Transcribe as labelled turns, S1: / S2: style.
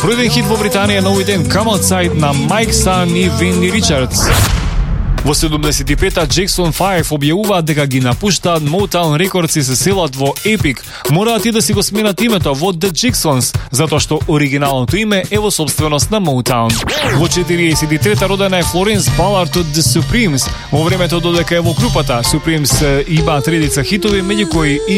S1: Роден хит во Британија на овој ден Come Outside на Майк Сан и Винни Ричардс. Во 75-та Jackson 5 објавуваат дека ги напуштаат Motown Records и се селат во Epic. Мораат и да си го сменат името во The Jacksons, затоа што оригиналното име е во собственост на Motown. Во 43-та родена е Флоренс Балард од The Supremes. Во времето додека е во групата, Supremes имаат редица хитови, меѓу кои и